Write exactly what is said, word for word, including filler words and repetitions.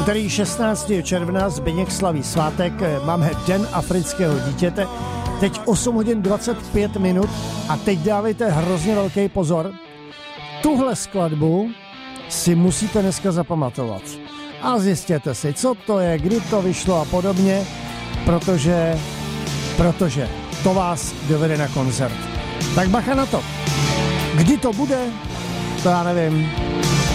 úterý šestnáctého června Zbyněk slaví svátek, máme Den afrického dítěte, teď osm hodin dvacet pět minut a teď dávejte hrozně velký pozor. Tuhle skladbu si musíte dneska zapamatovat a zjistěte si, co to je, kdy to vyšlo a podobně, protože, protože to vás dovede na koncert. Tak bacha na to. Kdy to bude, to já nevím.